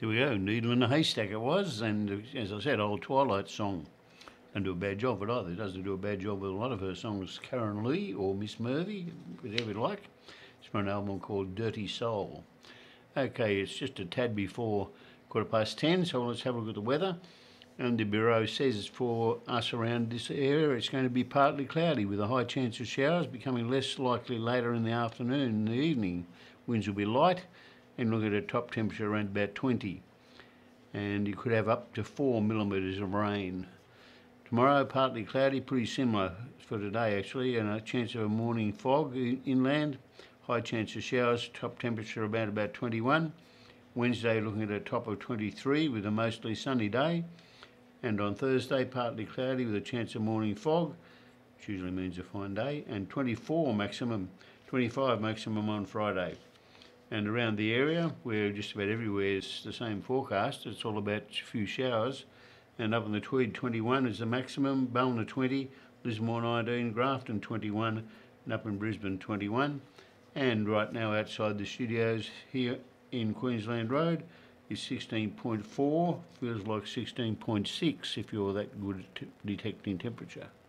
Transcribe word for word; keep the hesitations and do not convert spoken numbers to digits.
There we go, Needle in a Haystack it was, and as I said, old Twilight song. Doesn't do a bad job, but either doesn't do a bad job with a lot of her songs. Karen Lee or Miss Murphy, whatever you like. It's from an album called Dirty Soul. Okay, it's just a tad before quarter past ten, so let's have a look at the weather. And the Bureau says for us around this area it's going to be partly cloudy with a high chance of showers, becoming less likely later in the afternoon and the evening. Winds will be light, and look at a top temperature around about twenty. And you could have up to four millimetres of rain. Tomorrow partly cloudy, pretty similar for today actually, and a chance of a morning fog inland. High chance of showers, top temperature about about twenty-one. Wednesday looking at a top of twenty-three with a mostly sunny day. And on Thursday partly cloudy with a chance of morning fog, which usually means a fine day, and twenty-four maximum, twenty-five maximum on Friday. And around the area, where just about everywhere is the same forecast, it's all about a few showers. And up in the Tweed, twenty-one is the maximum, Ballina twenty, Lismore nineteen, Grafton twenty-one, and up in Brisbane twenty-one. And right now outside the studios here in Queensland Road is sixteen point four, feels like sixteen point six if you're that good at detecting temperature.